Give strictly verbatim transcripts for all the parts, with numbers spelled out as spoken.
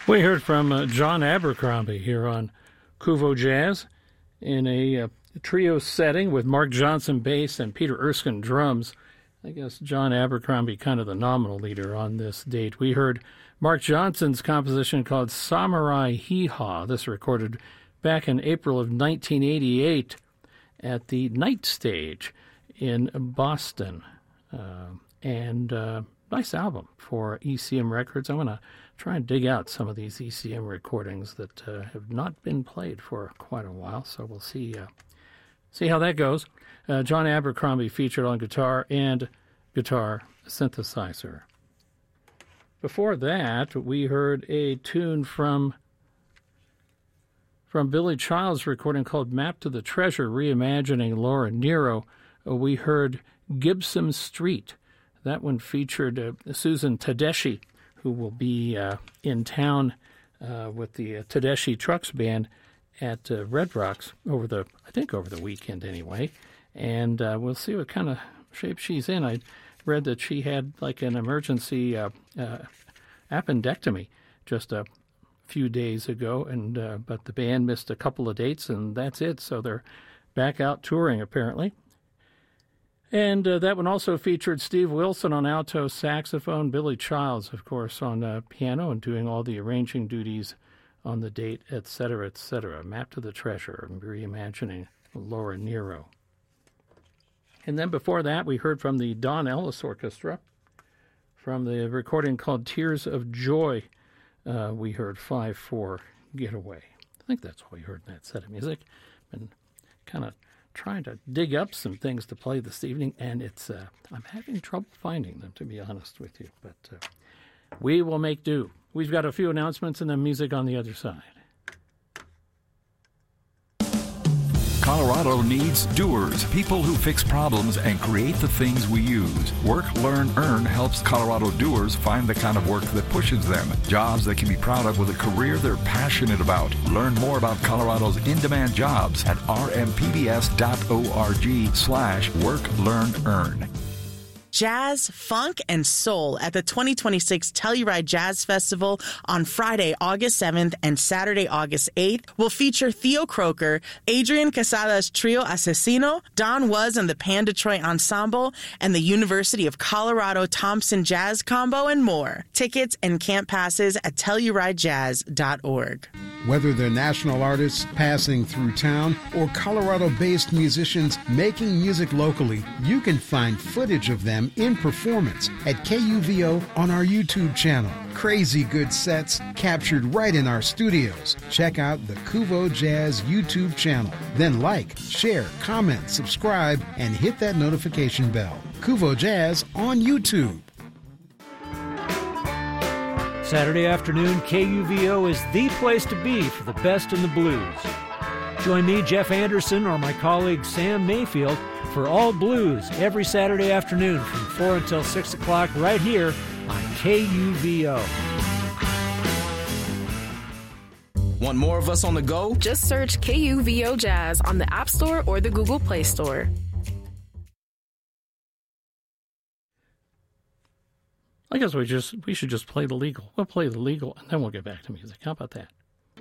We heard from uh, John Abercrombie here on Kuvo Jazz in a uh, trio setting with Mark Johnson bass and Peter Erskine drums. I guess John Abercrombie kind of the nominal leader on this date. We heard Mark Johnson's composition called Samurai Hee-Haw. This recorded back in April of nineteen eighty-eight at the Night Stage in Boston. Uh, and uh, nice album for E C M Records. I want to try and dig out some of these E C M recordings that uh, have not been played for quite a while, so we'll see uh, see how that goes. Uh, John Abercrombie featured on guitar and guitar synthesizer. Before that, we heard a tune from from Billy Child's recording called Map to the Treasure, reimagining Laura Nyro. Uh, we heard Gibson Street. That one featured uh, Susan Tedeschi, who will be uh, in town uh, with the uh, Tedeschi Trucks Band at uh, Red Rocks over the, I think over the weekend anyway. And uh, we'll see what kind of shape she's in. I read that she had like an emergency uh, uh, appendectomy just a few days ago, and uh, but the band missed a couple of dates, and that's it. So they're back out touring apparently. And uh, that one also featured Steve Wilson on alto saxophone, Billy Childs, of course, on uh, piano and doing all the arranging duties on the date, et cetera, et cetera. Map to the Treasure, reimagining Laura Nyro. And then before that, we heard from the Don Ellis Orchestra from the recording called Tears of Joy. Uh, we heard five four Getaway. I think that's all we heard in that set of music. Been kind of trying to dig up some things to play this evening, and it's uh, I'm having trouble finding them, to be honest with you. But uh, we will make do. We've got a few announcements and then music on the other side. Colorado needs doers, people who fix problems and create the things we use. Work, Learn, Earn helps Colorado doers find the kind of work that pushes them, jobs they can be proud of with a career they're passionate about. Learn more about Colorado's in-demand jobs at rmpbs.org slash work, learn, earn. Jazz, funk, and soul at the twenty twenty-six Telluride Jazz Festival on Friday, August seventh and Saturday, August eighth will feature Theo Croker, Adrian Casada's Trio Asesino, Don Was and the Pan Detroit Ensemble, and the University of Colorado Thompson Jazz Combo, and more. Tickets and camp passes at telluride jazz dot org. Whether they're national artists passing through town or Colorado-based musicians making music locally, you can find footage of them in performance at K U V O on our YouTube channel. Crazy good sets captured right in our studios. Check out the Kuvo Jazz YouTube channel. Then like, share, comment, subscribe, and hit that notification bell. Kuvo Jazz on YouTube. Saturday afternoon, K U V O is the place to be for the best in the blues. Join me, Jeff Anderson, or my colleague Sam Mayfield for All Blues every Saturday afternoon from four until six o'clock right here on K U V O. Want more of us on the go? Just search K U V O Jazz on the App Store or the Google Play Store. I guess we just we should just play the legal. We'll play the legal, and then we'll get back to music. How about that?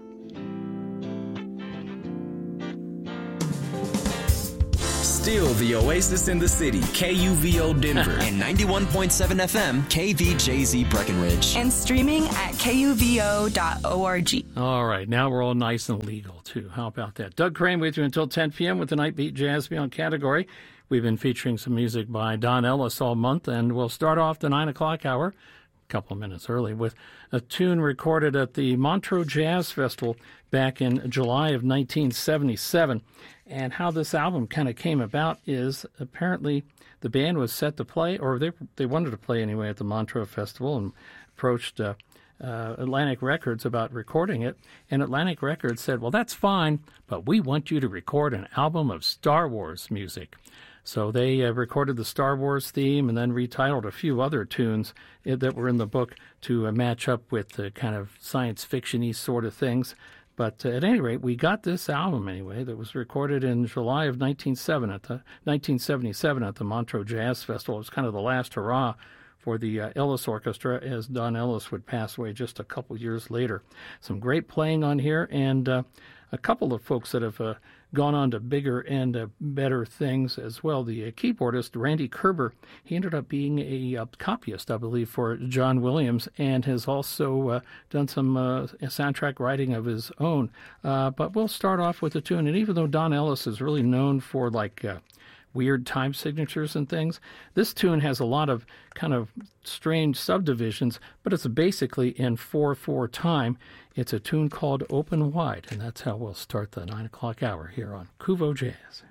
Still the oasis in the city, K U V O Denver. And ninety-one point seven F M, K V J Z Breckenridge. And streaming at K U V O dot org. All right, now we're all nice and legal, too. How about that? Doug Crane with you until ten p.m. with the Nightbeat Jazz Beyond category. We've been featuring some music by Don Ellis all month, and we'll start off the nine o'clock hour, a couple of minutes early, with a tune recorded at the Montreux Jazz Festival back in July of nineteen seventy-seven. And how this album kind of came about is apparently the band was set to play, or they they wanted to play anyway at the Montreux Festival, and approached uh, uh, Atlantic Records about recording it. And Atlantic Records said, well, that's fine, but we want you to record an album of Star Wars music. So they uh, recorded the Star Wars theme and then retitled a few other tunes uh, that were in the book to uh, match up with the kind of science fiction-y sort of things. But uh, at any rate, we got this album anyway that was recorded in July of nineteen seventy-seven at the Montreux Jazz Festival. It was kind of the last hurrah for the uh, Ellis Orchestra, as Don Ellis would pass away just a couple years later. Some great playing on here, and uh, a couple of folks that have uh, gone on to bigger and uh, better things as well. The uh, keyboardist, Randy Kerber, he ended up being a uh, copyist, I believe, for John Williams, and has also uh, done some uh, soundtrack writing of his own. Uh, but we'll start off with a tune, and even though Don Ellis is really known for, like, uh, weird time signatures and things, this tune has a lot of kind of strange subdivisions, but it's basically in four four time. It's a tune called Open Wide, and that's how we'll start the nine o'clock hour here on Kuvo Jazz.